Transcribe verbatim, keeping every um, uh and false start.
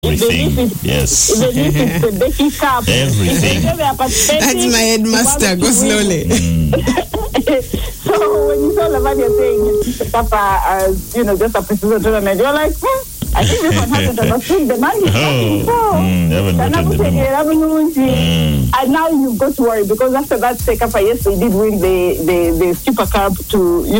Everything. Yes. Even if it's the baking cup. Everything. That's my headmaster. Go slowly. So when you saw Lavanya saying Papa as you know just a precision tournament, you're like, hmm, I think this one hasn't understood the money. Oh, mm, haven't gotten the memo. Mm. And now you've got to worry because after that Sekapa, yes, they did win the the the Super Cup to you